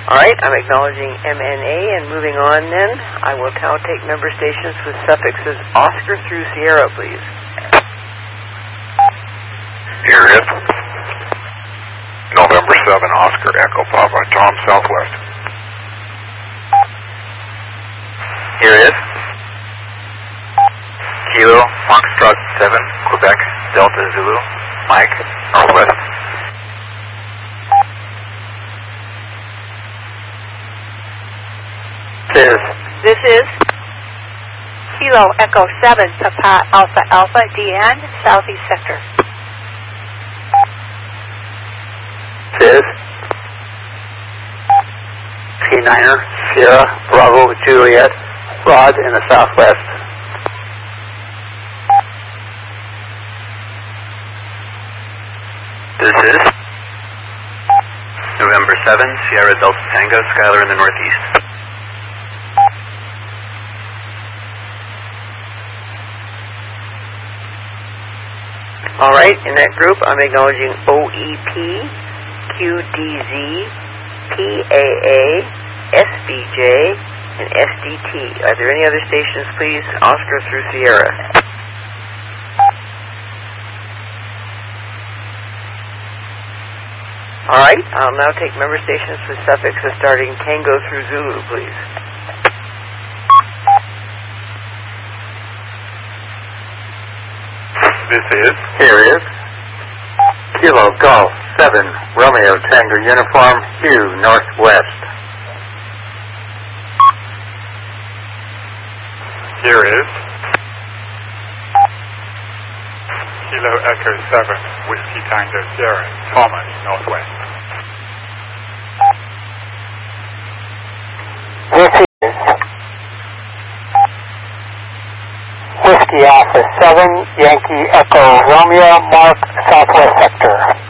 All right, I'm acknowledging MNA, and moving on then, I will now take member stations with suffixes Oscar through Sierra, please. Here is November 7, Oscar Echo Papa, Tom Southwest. Here is Kilo Foxtrot 7, Quebec, Delta Zulu, Mike, Northwest. This is Kilo Echo 7, Papa Alpha Alpha, DN, Southeast Sector. This is P9er, Sierra, Bravo, Juliet, Rod in the Southwest. This is November 7, Sierra Delta Tango, Skylar in the Northeast. All right, in that group, I'm acknowledging OEP, QDZ, PAA, SBJ, and SDT. Are there any other stations, please? Oscar through Sierra. All right, I'll now take member stations with suffixes starting Tango through Zulu, please. Here is Kilo Golf 7, Romeo Tango Uniform, Hugh, Northwest. Here is Kilo Echo 7, Whiskey Tango Sierra, Thomas, Northwest. This is Whiskey Alpha 7, Yankee Echo Romeo, Mark, Southwest Sector.